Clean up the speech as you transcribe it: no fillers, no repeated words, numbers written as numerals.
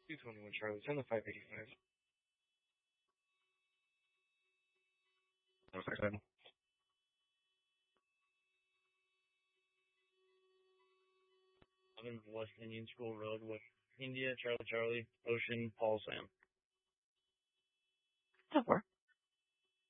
221 Charlie, send the 585. Okay. West Indian School Road with India, Charlie, Ocean, Paul, Sam. That'll work.